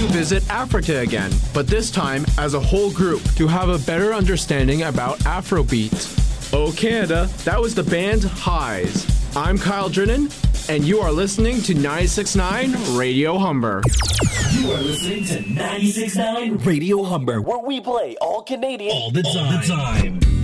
to visit Africa again, but this time as a whole group to have a better understanding about Afrobeat. Oh Canada, that was the band Highs. I'm Kyle Drennan, and you are listening to 96.9 Radio Humber. You are listening to 96.9 Radio Humber, where we play all Canadian all the time.